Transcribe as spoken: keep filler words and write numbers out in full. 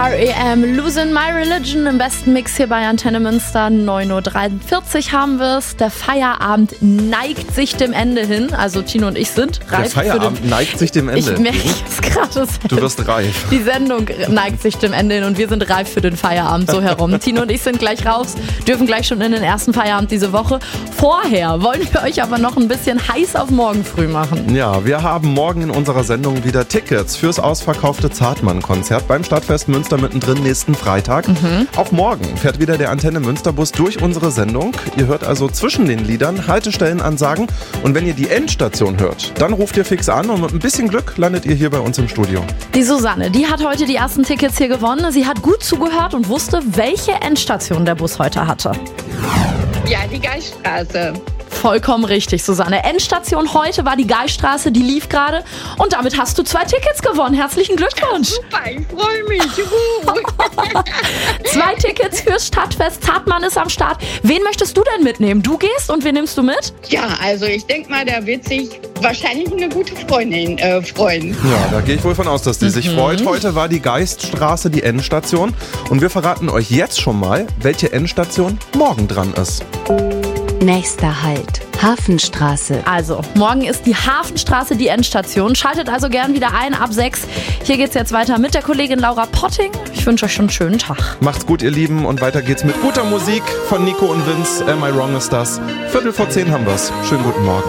R E M, Losing My Religion im besten Mix hier bei Antenne Münster. neun Uhr dreiundvierzig haben wir es. Der Feierabend neigt sich dem Ende hin. Also Tino und ich sind reif. Der Feierabend für den neigt sich dem Ende. Ich merke es gerade. Du wirst reif. Die Sendung neigt sich dem Ende hin und wir sind reif für den Feierabend so herum. Tino und ich sind gleich raus, dürfen gleich schon in den ersten Feierabend diese Woche. Vorher wollen wir euch aber noch ein bisschen heiß auf morgen früh machen. Ja, wir haben morgen in unserer Sendung wieder Tickets fürs ausverkaufte Zartmann-Konzert beim Stadtfest Münster mittendrin nächsten Freitag. Mhm. Auch morgen fährt wieder der Antenne Münster-Bus durch unsere Sendung. Ihr hört also zwischen den Liedern Haltestellenansagen und wenn ihr die Endstation hört, dann ruft ihr fix an und mit ein bisschen Glück landet ihr hier bei uns im Studio. Die Susanne, die hat heute die ersten Tickets hier gewonnen. Sie hat gut zugehört und wusste, welche Endstation der Bus heute hatte. Ja, die Geiststraße. Vollkommen richtig, Susanne. Endstation heute war die Geiststraße, die lief gerade. Und damit hast du zwei Tickets gewonnen. Herzlichen Glückwunsch. Super, ich freue mich. Juhu. Zwei Tickets fürs Stadtfest. Zartmann ist am Start. Wen möchtest du denn mitnehmen? Du gehst und wen nimmst du mit? Ja, also ich denke mal, da wird sich wahrscheinlich eine gute Freundin äh, freuen. Ja, da gehe ich wohl von aus, dass die mhm. sich freut. Heute war die Geiststraße die Endstation. Und wir verraten euch jetzt schon mal, welche Endstation morgen dran ist. Nächster Halt, Hafenstraße. Also, morgen ist die Hafenstraße die Endstation. Schaltet also gern wieder ein ab sechs. Hier geht's jetzt weiter mit der Kollegin Laura Potting. Ich wünsche euch schon einen schönen Tag. Macht's gut, ihr Lieben. Und weiter geht's mit guter Musik von Nico und Vince. Am I Wrong ist das. Viertel vor zehn haben wir's. Schönen guten Morgen.